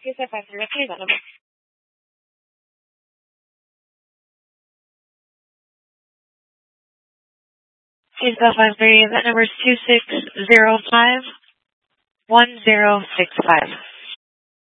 2553, please, that number. Please go 53, that number is 26051065.